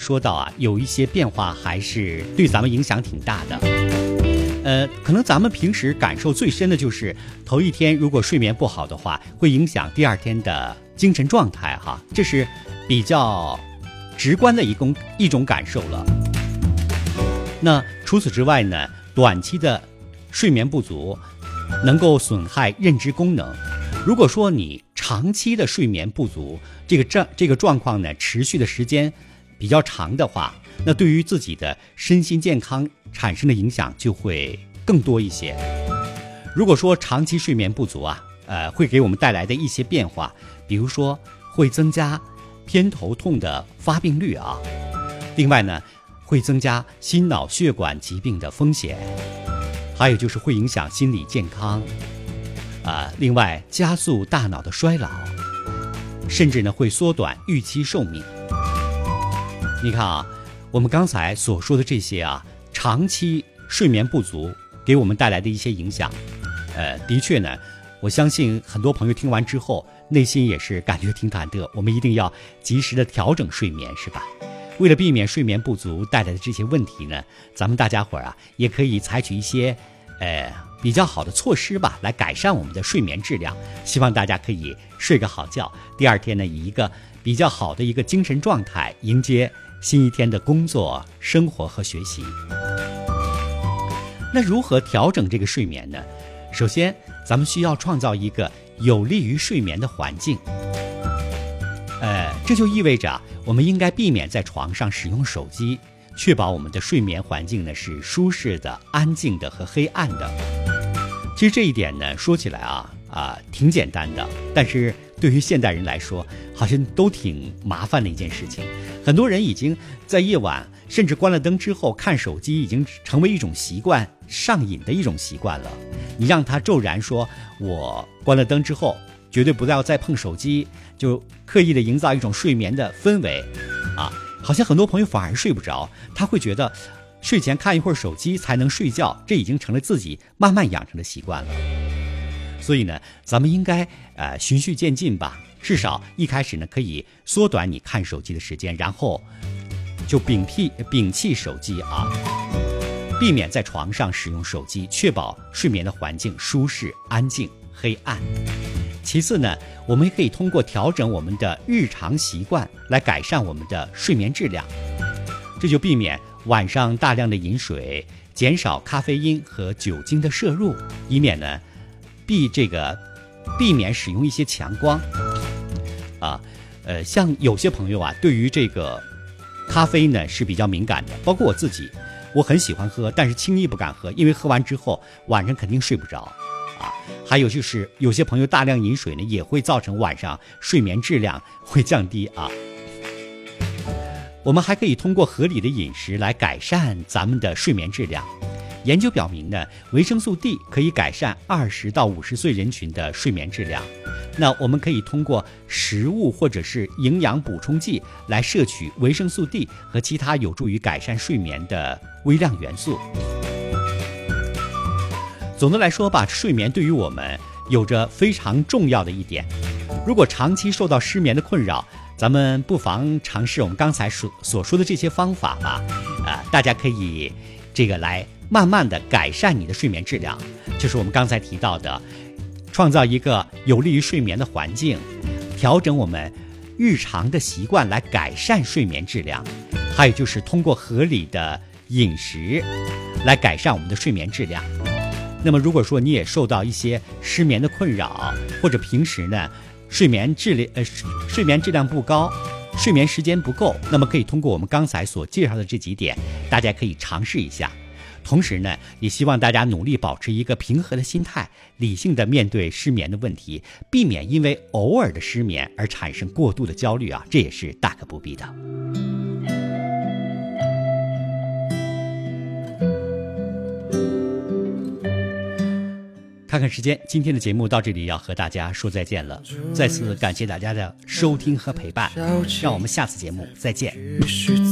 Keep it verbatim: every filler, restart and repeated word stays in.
说到啊，有一些变化还是对咱们影响挺大的。呃，可能咱们平时感受最深的就是头一天如果睡眠不好的话，会影响第二天的精神状态哈，这是比较直观的一种一种感受了。那除此之外呢，短期的睡眠不足能够损害认知功能。如果说你长期的睡眠不足，这个这这个状况呢，持续的时间比较长的话，那对于自己的身心健康产生的影响就会更多一些。如果说长期睡眠不足啊，呃，会给我们带来的一些变化，比如说会增加偏头痛的发病率啊，另外呢，会增加心脑血管疾病的风险，还有就是会影响心理健康。啊，另外加速大脑的衰老，甚至呢会缩短预期寿命。你看啊，我们刚才所说的这些啊，长期睡眠不足给我们带来的一些影响，呃，的确呢，我相信很多朋友听完之后，内心也是感觉挺忐忑。我们一定要及时的调整睡眠，是吧？为了避免睡眠不足带来的这些问题呢，咱们大家伙儿啊，也可以采取一些，呃。比较好的措施吧，来改善我们的睡眠质量。希望大家可以睡个好觉，第二天呢，以一个比较好的一个精神状态迎接新一天的工作、生活和学习。那如何调整这个睡眠呢？首先，咱们需要创造一个有利于睡眠的环境。呃，这就意味着我们应该避免在床上使用手机，确保我们的睡眠环境呢是舒适的、安静的和黑暗的。其实这一点呢，说起来啊啊挺简单的，但是对于现代人来说，好像都挺麻烦的一件事情。很多人已经在夜晚甚至关了灯之后看手机，已经成为一种习惯，上瘾的一种习惯了。你让他骤然说我关了灯之后绝对不要再碰手机，就刻意的营造一种睡眠的氛围啊，好像很多朋友反而睡不着，他会觉得睡前看一会儿手机才能睡觉，这已经成了自己慢慢养成的习惯了。所以呢，咱们应该呃循序渐进吧，至少一开始呢可以缩短你看手机的时间，然后就摒弃摒弃手机啊，避免在床上使用手机，确保睡眠的环境舒适、安静、黑暗。其次呢，我们也可以通过调整我们的日常习惯来改善我们的睡眠质量。这就避免晚上大量的饮水，减少咖啡因和酒精的摄入，以免呢避这个避免使用一些强光啊。呃，像有些朋友啊，对于这个咖啡呢是比较敏感的，包括我自己，我很喜欢喝，但是轻易不敢喝，因为喝完之后晚上肯定睡不着啊。还有就是有些朋友大量饮水呢，也会造成晚上睡眠质量会降低啊。我们还可以通过合理的饮食来改善咱们的睡眠质量。研究表明呢，维生素 D 可以改善二十到五十岁人群的睡眠质量。那我们可以通过食物或者是营养补充剂来摄取维生素 D 和其他有助于改善睡眠的微量元素。总的来说吧，睡眠对于我们有着非常重要的一点。如果长期受到失眠的困扰，咱们不妨尝试我们刚才所所说的这些方法吧，呃，大家可以这个来慢慢的改善你的睡眠质量，就是我们刚才提到的，创造一个有利于睡眠的环境，调整我们日常的习惯来改善睡眠质量，还有就是通过合理的饮食来改善我们的睡眠质量。那么如果说你也受到一些失眠的困扰，或者平时呢睡眠质量呃睡眠质量不高，睡眠时间不够，那么可以通过我们刚才所介绍的这几点，大家可以尝试一下。同时呢，也希望大家努力保持一个平和的心态，理性的面对失眠的问题，避免因为偶尔的失眠而产生过度的焦虑啊，这也是大可不必的。看看时间，今天的节目到这里要和大家说再见了。再次感谢大家的收听和陪伴，让我们下次节目再见。